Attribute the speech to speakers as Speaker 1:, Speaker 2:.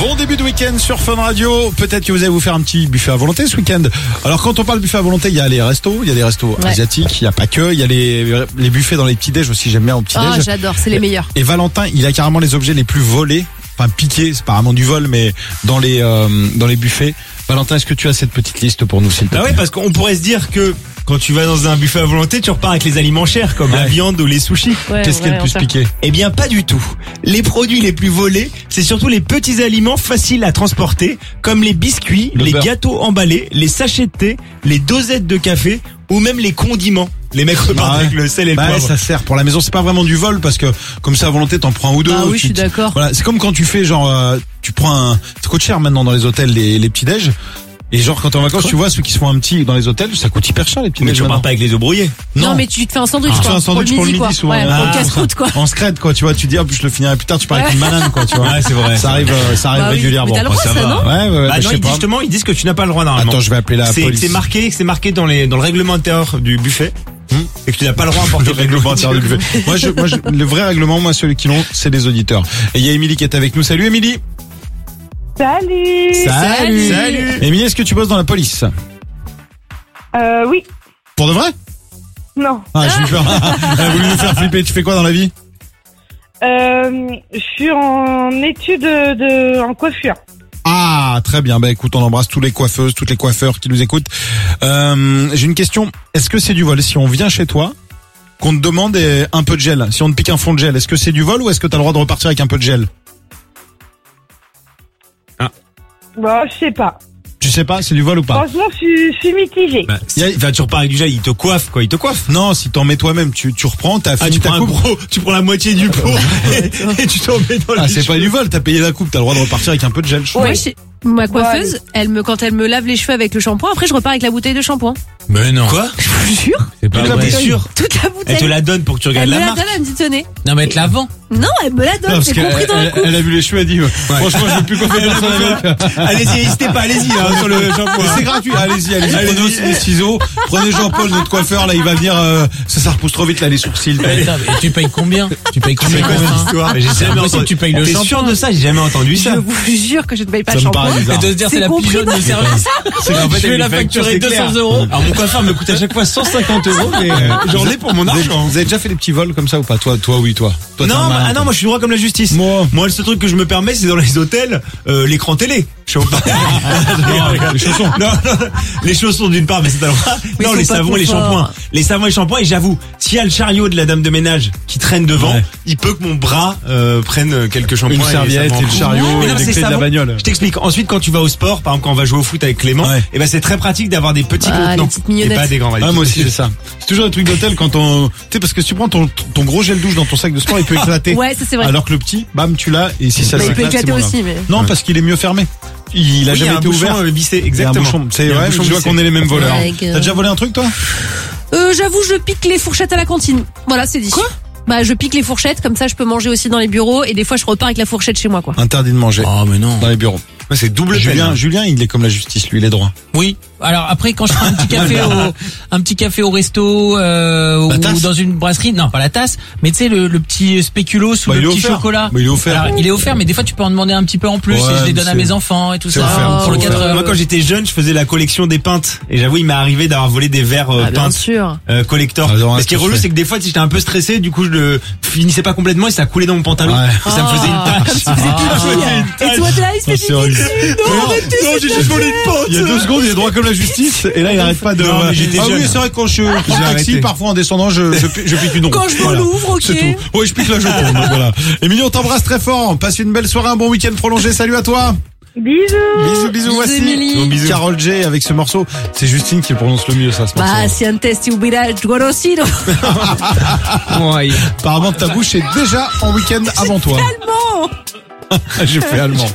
Speaker 1: Bon début de week-end sur Fun Radio. Peut-être que vous allez vous faire un petit buffet à volonté ce week-end. Alors quand on parle buffet à volonté, il y a les restos, il y a des restos asiatiques, il y a pas que, il y a les buffets dans les petits déj aussi, j'aime bien au petit déj.
Speaker 2: Oh, j'adore, c'est les meilleurs.
Speaker 1: Et Valentin, il a carrément les objets les plus volés, enfin piqués, c'est pas vraiment du vol, mais dans les buffets. Valentin, est-ce que tu as cette petite liste pour nous, s'il te plaît?
Speaker 3: Bah ouais, parce qu'on pourrait se dire que quand tu vas dans un buffet à volonté, tu repars avec les aliments chers, comme la viande ou les sushis.
Speaker 2: Ouais,
Speaker 1: Qu'est-ce qui est le plus piqué?
Speaker 3: Eh bien, pas du tout. Les produits les plus volés, c'est surtout les petits aliments faciles à transporter, comme les biscuits, les
Speaker 1: beurre.
Speaker 3: gâteaux emballés, les sachets de thé, les dosettes de café, ou même les condiments. Les mecs repartent avec le sel et le
Speaker 1: Bah ouais,
Speaker 3: poivre.
Speaker 1: ça sert pour la maison, c'est pas vraiment du vol parce que comme ça à volonté t'en prends un ou deux.
Speaker 2: Ah oui, je suis d'accord.
Speaker 1: Voilà, c'est comme quand tu fais genre tu prends ça coûte cher maintenant dans les hôtels les petits déj. Et genre quand t'es en vacances, tu vois ceux qui se font un petit dans les hôtels, ça coûte hyper cher les petits
Speaker 3: Mais
Speaker 1: déj.
Speaker 3: tu repars
Speaker 1: maintenant.
Speaker 3: pas avec les œufs brouillés.
Speaker 2: Non, mais tu te fais un sandwich,
Speaker 1: Tu
Speaker 2: quoi.
Speaker 1: fais un sandwich pour le midi
Speaker 2: quoi.
Speaker 1: souvent.
Speaker 2: Ouais, pour le casse-croûte, quoi.
Speaker 1: En scred quoi, tu vois, tu dis hop, je le finirai plus tard, tu pars avec
Speaker 2: Ouais.
Speaker 1: une banane quoi, tu vois.
Speaker 3: Ouais, c'est vrai.
Speaker 1: Ça arrive
Speaker 2: Bah oui.
Speaker 1: régulièrement.
Speaker 2: Mais t'as le droit,
Speaker 1: Ça
Speaker 2: ça,
Speaker 1: va.
Speaker 2: non
Speaker 1: Ouais,
Speaker 3: Bah
Speaker 1: je
Speaker 3: non,
Speaker 1: sais pas.
Speaker 3: justement, ils disent que tu n'as pas le droit normalement.
Speaker 1: Attends, je vais appeler la police.
Speaker 3: C'est marqué dans le règlement intérieur du buffet. Et que tu n'as pas le droit d'emporter
Speaker 1: Le règlement intérieur du buffet. Moi, le vrai règlement, moi, celui qui l'ont, c'est les auditeurs. Et il y a Émilie qui est avec nous. Salut Émilie.
Speaker 4: Salut.
Speaker 2: Salut.
Speaker 1: Émilie, est-ce que tu bosses dans la police?
Speaker 4: Oui.
Speaker 1: Pour de vrai?
Speaker 4: Non.
Speaker 1: Ah, j'ai eu peur. Elle a voulu nous faire flipper. Tu fais quoi dans la vie?
Speaker 4: Je suis en études en coiffure.
Speaker 1: Ah, très bien. Bah écoute, on embrasse tous les coiffeuses, toutes les coiffeurs qui nous écoutent. J'ai une question. Est-ce que c'est du vol? Si on vient chez toi, qu'on te demande un peu de gel, si on te pique un fond de gel, est-ce que c'est du vol ou est-ce que t'as le droit de repartir avec un peu de gel?
Speaker 4: Bon, je sais pas.
Speaker 1: Tu sais pas, c'est du vol ou pas?
Speaker 4: Franchement, je suis mitigée.
Speaker 3: Bah, tu repars avec du gel, il te coiffe, quoi, il te coiffe.
Speaker 1: Non, si t'en mets toi-même, tu reprends, t'as fini
Speaker 3: tu
Speaker 1: ta
Speaker 3: prends un
Speaker 1: coupe.
Speaker 3: gros, tu prends la moitié du pot et tu t'en mets dans le
Speaker 1: Ah, c'est pas du vol, t'as payé la coupe, t'as le droit de repartir avec un peu de gel. je trouve.
Speaker 2: Moi, ma coiffeuse, quand elle me lave les cheveux avec le shampoing, après je repars avec la bouteille de shampoing.
Speaker 3: Mais non. Quoi?
Speaker 2: Je vous jure.
Speaker 3: C'est pas
Speaker 1: la
Speaker 3: vrai. T'es
Speaker 1: bouteille.
Speaker 3: sûr?
Speaker 2: Toute la bouteille.
Speaker 3: Elle te la donne pour que tu regardes
Speaker 2: Elle me
Speaker 3: la
Speaker 2: la
Speaker 3: marque.
Speaker 2: donne, elle me dit tenez.
Speaker 5: Non, mais elle te la vend.
Speaker 2: Non, elle me la donne,
Speaker 1: Parce
Speaker 2: c'est compris dans la coupe.
Speaker 1: elle a vu les cheveux, elle dit, franchement, je veux plus coiffer personne avec.
Speaker 3: Allez-y, n'hésitez pas, allez-y, sur le shampoing.
Speaker 1: C'est gratuit, allez-y, prenez aussi les ciseaux, prenez Jean-Paul, notre coiffeur, là, il va venir, ça repousse trop vite, là, les sourcils.
Speaker 5: Attends, et tu payes combien? Tu payes combien?
Speaker 3: C'est quoi cette histoire? Mais j'ai
Speaker 5: C'est
Speaker 3: jamais
Speaker 5: impossible,
Speaker 3: entendu.
Speaker 5: tu payes le
Speaker 3: T'es
Speaker 5: shampoing.
Speaker 3: sûr de ça? J'ai jamais entendu ça.
Speaker 2: Je vous jure que je ne paye pas
Speaker 1: Ça
Speaker 2: le
Speaker 1: me
Speaker 2: shampoing.
Speaker 1: paraît bizarre.
Speaker 5: Elle doit se dire,
Speaker 2: C'est
Speaker 5: c'est la
Speaker 2: compris
Speaker 5: pigeonne
Speaker 2: dans-
Speaker 5: de service.
Speaker 1: C'est qu'en fait,
Speaker 5: Je vais la facturer 200 euros.
Speaker 3: Alors mon coiffeur me coûte à chaque fois 150 euros, mais j'en ai pour mon argent.
Speaker 1: Vous avez déjà fait des petits vols comme ça ou pas? Toi, oui, toi. Toi, t'es un
Speaker 3: Non,
Speaker 1: malin,
Speaker 3: non,
Speaker 1: toi.
Speaker 3: moi je suis droit comme la justice.
Speaker 1: Moi.
Speaker 3: Le seul truc que je me permets, c'est dans les hôtels, l'écran télé. Je sais pas.
Speaker 1: Les chaussons.
Speaker 3: Non, les chaussons d'une part, mais c'est pas le droit.
Speaker 2: Mais
Speaker 3: Non,
Speaker 2: ils
Speaker 3: les
Speaker 2: sont pas
Speaker 3: savons et les
Speaker 2: trop forts.
Speaker 3: shampoings. Les savons et les shampoings, et j'avoue, s'il y a le chariot de la dame de ménage qui traîne devant,
Speaker 1: Ouais.
Speaker 3: il peut que mon bras prenne quelques shampoings.
Speaker 1: Une serviette et le chariot
Speaker 3: Mais
Speaker 1: et
Speaker 3: non,
Speaker 1: les
Speaker 3: c'est
Speaker 1: clés de la
Speaker 3: savon.
Speaker 1: bagnole.
Speaker 3: Je t'explique. Ensuite, quand tu vas au sport, par exemple, quand on va jouer au foot avec Clément,
Speaker 1: Ouais.
Speaker 3: et ben c'est très pratique d'avoir des petits
Speaker 2: Ah,
Speaker 3: contenants
Speaker 2: les petites
Speaker 3: et
Speaker 2: mignonnettes.
Speaker 3: pas des grands.
Speaker 1: Ah, moi aussi, c'est ça. C'est toujours un truc d'hôtel quand on, tu sais, parce que si tu prends ton gros gel douche dans ton sac de sport, il peut éclater.
Speaker 2: Ouais, ça c'est vrai.
Speaker 1: Alors que le petit, bam, tu l'as, et si ça
Speaker 2: Bah, il peut
Speaker 1: s'éclate, c'est
Speaker 2: éclater
Speaker 1: bon, là.
Speaker 2: aussi, mais.
Speaker 1: Non, parce qu'il est mieux fermé. Il a
Speaker 3: Oui, il y
Speaker 1: jamais
Speaker 3: a un
Speaker 1: été
Speaker 3: bouchon
Speaker 1: ouvert.
Speaker 3: vissé,
Speaker 1: Il y a un
Speaker 3: exactement.
Speaker 1: bouchon. C'est
Speaker 3: Il y a un
Speaker 1: vrai,
Speaker 3: bouchon
Speaker 1: je vois
Speaker 3: vissé.
Speaker 1: qu'on est les mêmes voleurs.
Speaker 2: Ouais,
Speaker 1: T'as déjà volé un truc, toi?
Speaker 2: J'avoue, je pique les fourchettes à la cantine. Voilà, c'est dit. Quoi? Bah, je pique les fourchettes, comme ça je peux manger aussi dans les bureaux, et des fois je repars avec la fourchette chez moi, quoi.
Speaker 1: Interdit de manger.
Speaker 5: Oh, mais non.
Speaker 1: Dans les bureaux.
Speaker 3: Ouais, c'est double peine.
Speaker 1: Julien, il est comme la justice, lui, il est droit.
Speaker 5: Oui. Alors après, quand je prends un petit café au resto, ou
Speaker 1: tasse
Speaker 5: dans une brasserie, non, pas la tasse, mais tu sais, le petit spéculoos ou
Speaker 1: Bah, il
Speaker 5: le
Speaker 1: est
Speaker 5: petit
Speaker 1: offert.
Speaker 5: chocolat.
Speaker 1: Bah, il est offert.
Speaker 5: Alors, il est offert, mais des fois tu peux en demander un petit peu en plus,
Speaker 1: Ouais,
Speaker 5: et je les
Speaker 1: mais
Speaker 5: donne à
Speaker 1: c'est-
Speaker 5: mes enfants et tout
Speaker 1: c'est
Speaker 5: ça.
Speaker 1: offert,
Speaker 5: Pour le
Speaker 1: c'est
Speaker 5: 4
Speaker 1: offert.
Speaker 3: Moi, quand j'étais jeune, je faisais la collection des pintes. Et j'avoue, il m'est arrivé d'avoir volé des verres
Speaker 2: Ah, bien
Speaker 3: pintes
Speaker 2: sûr.
Speaker 3: collector.
Speaker 1: Ah, non,
Speaker 3: Mais ce qui est
Speaker 1: tout
Speaker 3: relou,
Speaker 1: fait.
Speaker 3: c'est que des fois, si j'étais un peu stressé, du coup, je le finissais pas complètement et ça coulait dans mon pantalon.
Speaker 1: Ouais.
Speaker 3: Et ça me faisait une tache.
Speaker 2: Comme si tu faisais pipi. Et toi, t'es là, il se fait
Speaker 1: c'est
Speaker 2: pipi
Speaker 1: horrible.
Speaker 2: dessus.
Speaker 3: Non, j'ai juste volé une pinte.
Speaker 1: Il y a 2 secondes, il est droit comme la justice, et là, il arrête pas de...
Speaker 3: Non, mais j'étais
Speaker 1: ah oui,
Speaker 3: jeune.
Speaker 1: c'est vrai que quand je prends le taxi,
Speaker 3: arrêté.
Speaker 1: parfois en descendant, je pique une ongle.
Speaker 2: Quand je me
Speaker 1: Voilà.
Speaker 2: l'ouvre, ok.
Speaker 1: C'est tout. Oui, je pique la joconde, donc voilà. Émilie, on t'embrasse très fort. Passe une belle soirée, un bon week-end prolongé. Salut à toi.
Speaker 4: Bisous.
Speaker 1: Bisous, voici.
Speaker 2: Émilie.
Speaker 1: Gros bisous. Carole J avec ce morceau. C'est Justine qui le prononce le mieux, ça, ce morceau.
Speaker 2: Bah, si antes te hubiera conocido.
Speaker 1: Apparemment, ta bouche est déjà en week-end avant toi.
Speaker 2: Allemand.
Speaker 1: J'ai fait allemand.